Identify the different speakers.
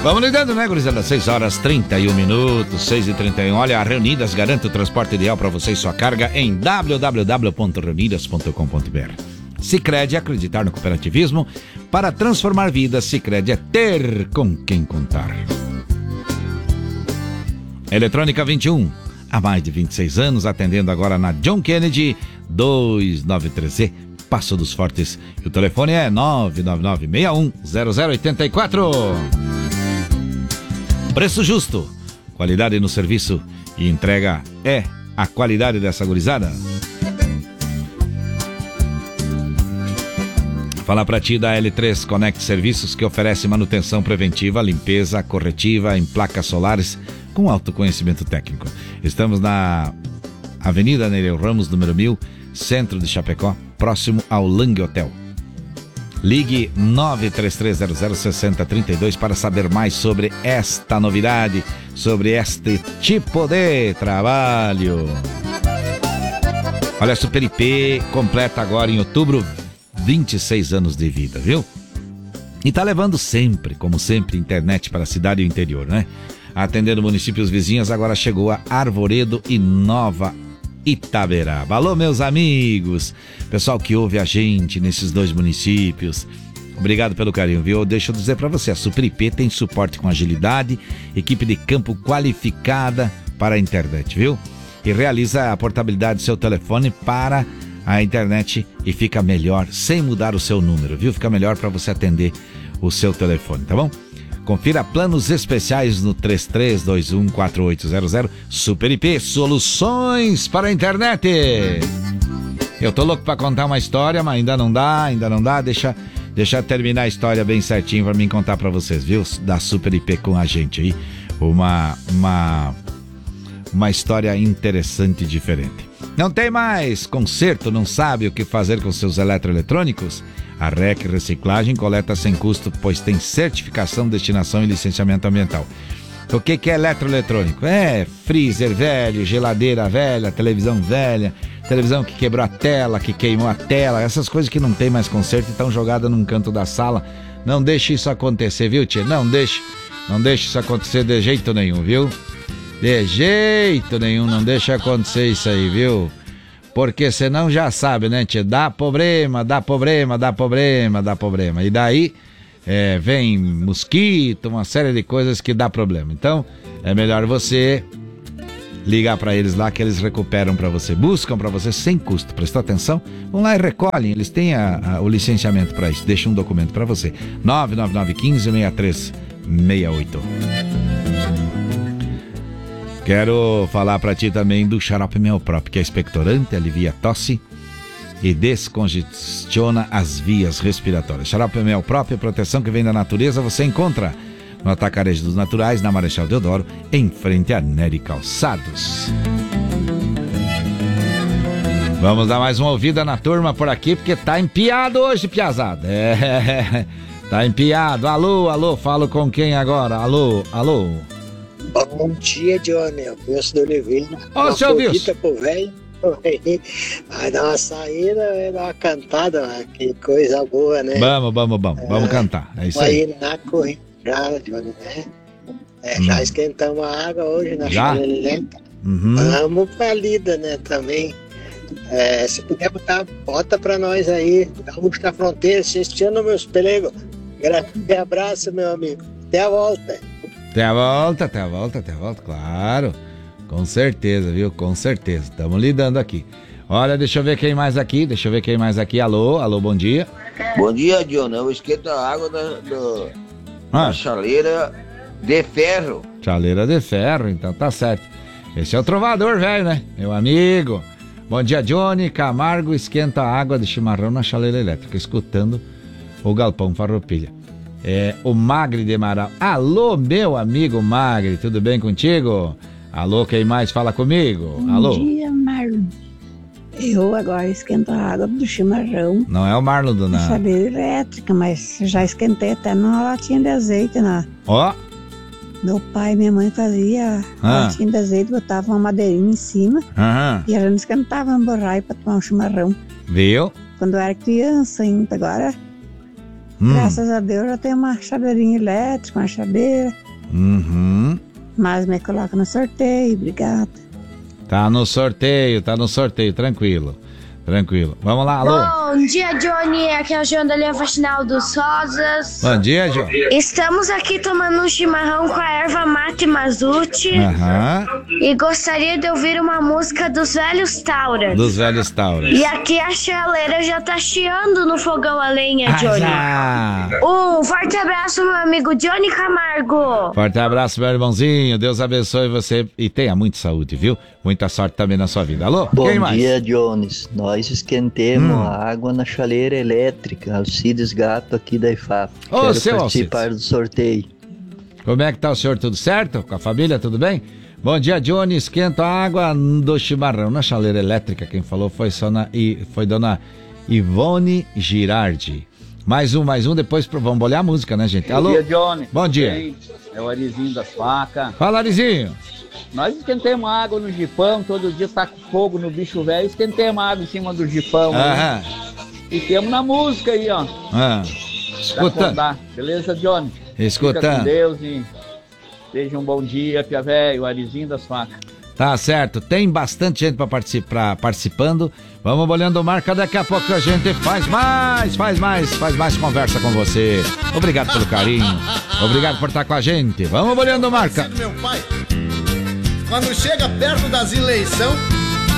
Speaker 1: Vamos lidando, né, gurizada? 6h31, 6h31. Olha, a Reunidas garante o transporte ideal para você e sua carga em www.reunidas.com.br. Sicredi, acreditar no cooperativismo para transformar vidas. Sicredi é ter com quem contar. Eletrônica 21, há mais de 26 anos, atendendo agora na John Kennedy 293Z, Passo dos Fortes. E o telefone é 999-61-0084. Preço justo, qualidade no serviço e entrega é a qualidade dessa gurizada. Falar pra ti da L3 Connect Serviços, que oferece manutenção preventiva, limpeza corretiva em placas solares com alto conhecimento técnico. Estamos na Avenida Nereu Ramos, número 1000, centro de Chapecó, próximo ao Lang Hotel. Ligue 933006032 para saber mais sobre esta novidade, sobre este tipo de trabalho. Olha, a Super IP completa agora em outubro 26 anos de vida, viu? E tá levando sempre, como sempre, internet para a cidade e o interior, né? Atendendo municípios vizinhos, agora chegou a Arvoredo e Nova Itaberaba. Alô, meus amigos, pessoal que ouve a gente nesses dois municípios, obrigado pelo carinho, viu? Deixa eu dizer para você, a Super IP tem suporte com agilidade, equipe de campo qualificada para a internet, viu? E realiza a portabilidade do seu telefone para a internet e fica melhor sem mudar o seu número, viu? Fica melhor para você atender o seu telefone, tá bom? Confira planos especiais no 33214800. Super IP, soluções para a internet. Eu tô louco para contar uma história, mas ainda não dá. Deixa eu terminar a história bem certinho para mim contar para vocês, viu? Da Super IP com a gente aí. Uma história interessante e diferente. Não tem mais conserto, não sabe o que fazer com seus eletroeletrônicos? A REC Reciclagem coleta sem custo, pois tem certificação, destinação e licenciamento ambiental. O que é eletroeletrônico? É freezer velho, geladeira velha, televisão velha, televisão que quebrou a tela, que queimou a tela, essas coisas que não tem mais conserto e estão jogadas num canto da sala. Não deixe isso acontecer, viu, tia? Não deixe isso acontecer de jeito nenhum, viu? De jeito nenhum, não deixa acontecer isso aí, viu? Porque senão já sabe, né, tia? Dá problema. E daí vem mosquito, uma série de coisas que dá problema. Então, é melhor você ligar para eles lá que eles recuperam para você, buscam para você sem custo. Prestou atenção? Vão lá e recolhem, eles têm o licenciamento para isso. Deixa um documento para você. 999-15-6368. Quero falar para ti também do xarope Mel Próprio, que é expectorante, alivia tosse e descongestiona as vias respiratórias. Xarope Mel Próprio, proteção que vem da natureza, você encontra no Atacarejo dos Naturais, na Marechal Deodoro, em frente a Nery Calçados. Vamos dar mais uma ouvida na turma por aqui, porque tá empiado hoje, piazada. Tá empiado. Alô, falo com quem agora? Alô.
Speaker 2: Bom dia, Johnny. Eu penso do Oliveira.
Speaker 1: Ô, seu Wilson.
Speaker 2: Pro velho. Vai dar uma saída, vai dar uma cantada. Que coisa boa, né?
Speaker 1: Vamos cantar. É isso aí.
Speaker 2: Vai na corrida, Johnny, né? Já esquentamos a água hoje na chaleira. Vamos pra lida, né? Também. Se puder bota pra nós aí. Vamos na fronteira, assistindo meus pelegos. Grande abraço, meu amigo. Até a volta.
Speaker 1: Até a volta, claro. Com certeza, viu? Com certeza. Estamos lidando aqui. Olha, deixa eu ver quem mais aqui. Alô, bom dia.
Speaker 3: Bom dia, John. Eu esquento a água da chaleira de ferro.
Speaker 1: Chaleira de ferro, então tá certo. Esse é o trovador, velho, né? Meu amigo. Bom dia, Johnny. Camargo esquenta a água de chimarrão na chaleira elétrica, escutando o Galpão Farroupilha. O Magri de Amaral. Alô, meu amigo Magri, tudo bem contigo? Alô, quem mais fala comigo? Alô.
Speaker 4: Bom dia, Marlon. Eu agora esquento a água do chimarrão.
Speaker 1: Não é o Marlon do nada.
Speaker 4: Chaleira elétrica, mas já esquentei até numa latinha de azeite, né?
Speaker 1: Ó.
Speaker 4: Meu pai e minha mãe faziam latinha de azeite, botava uma madeirinha em cima e a gente esquentava um borraio pra tomar um chimarrão.
Speaker 1: Viu?
Speaker 4: Quando eu era criança ainda, agora Graças a Deus já tem uma chaleirinha elétrica, uma chaleira. Mas me coloca no sorteio, obrigada.
Speaker 1: Tá no sorteio, tranquilo. Vamos lá, alô.
Speaker 5: Bom dia, Johnny. Aqui é o João da Linha Faxinal dos Rosas.
Speaker 1: Bom dia, João.
Speaker 5: Estamos aqui tomando um chimarrão com a erva mate Mazuti. E gostaria de ouvir uma música dos Velhos Tauras. E aqui a chaleira já tá chiando no fogão a lenha, Johnny. Um forte abraço, meu amigo Johnny Camargo.
Speaker 1: Forte abraço, meu irmãozinho. Deus abençoe você e tenha muita saúde, viu? Muita sorte também na sua vida. Alô? Quem mais?
Speaker 6: Bom dia, Jones. Nós esquentemos a água na chaleira elétrica. Alcides Gato aqui da IFAP. Quero participar do sorteio.
Speaker 1: Como é que tá o senhor? Tudo certo? Com a família, tudo bem? Bom dia, Johnny. Esquenta a água do chimarrão na chaleira elétrica. Quem falou foi dona Ivone Girardi. Mais um, depois vamos olhar a música, né, gente? Alô?
Speaker 7: Bom dia, Johnny.
Speaker 1: Bom dia.
Speaker 7: É o Arizinho das Facas.
Speaker 1: Fala, Arizinho.
Speaker 7: Nós esquentemos água no jipão, todo dia tá com fogo no bicho velho, esquentemos água em cima do jipão. E temos na música aí, ó.
Speaker 1: Escutando.
Speaker 7: Beleza, Johnny?
Speaker 1: Escutando.
Speaker 7: Fica com Deus e seja um bom dia, Pia Velho, o Arizinho das Facas.
Speaker 1: Tá certo, tem bastante gente participando. Vamos olhando marca, daqui a pouco a gente faz mais conversa com você. Obrigado pelo carinho, obrigado por estar com a gente. Vamos olhando marca.
Speaker 8: Meu pai, quando chega perto das eleições,